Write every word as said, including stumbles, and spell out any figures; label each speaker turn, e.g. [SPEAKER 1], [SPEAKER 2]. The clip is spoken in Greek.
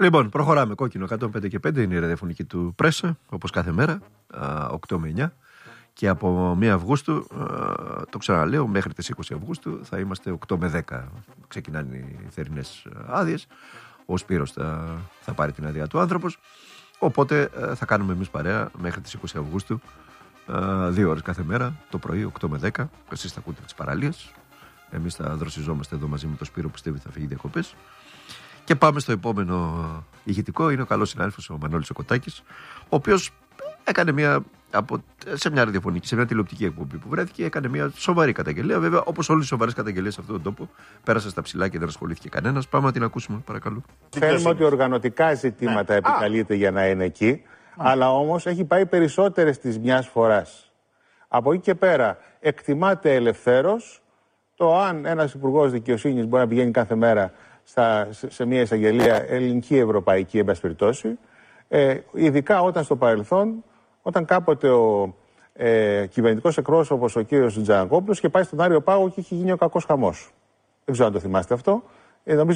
[SPEAKER 1] Λοιπόν, προχωράμε. Κόκκινο εκατόν πέντε και πέντε είναι η ραδιοφωνική του Πρέσα, όπως κάθε μέρα, οκτώ με εννιά. Και από πρώτη Αυγούστου, το ξαναλέω, μέχρι τις είκοσι Αυγούστου θα είμαστε οκτώ με δέκα. Ξεκινάνε οι θερινές άδειες. Ο Σπύρος θα, θα πάρει την άδεια του άνθρωπος. Οπότε θα κάνουμε εμείς παρέα μέχρι τις είκοσι Αυγούστου, δύο ώρες κάθε μέρα, το πρωί, οκτώ με δέκα. Εσείς θα ακούτε τις παραλίες. Εμείς θα δροσιζόμαστε εδώ μαζί με τον Σπύρο που πιστεύει θα φύγει διακοπές. Και πάμε στο επόμενο ηχητικό. Είναι ο καλός συνάδελφος ο Μανώλης ο Κοτάκης, ο οποίος έκανε μια, από, σε μια ραδιοφωνική, σε μια τηλεοπτική εκπομπή που βρέθηκε, έκανε μια σοβαρή καταγγελία. Βέβαια, όπως όλες οι σοβαρές καταγγελίες σε αυτόν τον τόπο, πέρασε στα ψηλά και δεν ασχολήθηκε κανένας. Πάμε να την ακούσουμε, παρακαλώ.
[SPEAKER 2] Φαίνεται ότι οργανωτικά ζητήματα ναι. επικαλείται Α. για να είναι εκεί, Α. αλλά όμως έχει πάει περισσότερες της μιας φοράς. Από εκεί και πέρα, εκτιμάται ελευθέρως το αν ένας υπουργός δικαιοσύνης μπορεί να πηγαίνει κάθε μέρα στα, σε μια εισαγγελία ελληνική, ευρωπαϊκή, εν πάση περιπτώσει, ε, ειδικά όταν στο παρελθόν, όταν κάποτε ο ε, κυβερνητικός εκπρόσωπος ο κύριος Τζανακόπουλος και πάει στον Άριο Πάγο και έχει γίνει ο κακός χαμός. Δεν ξέρω αν το θυμάστε αυτό. Ε, νομίζω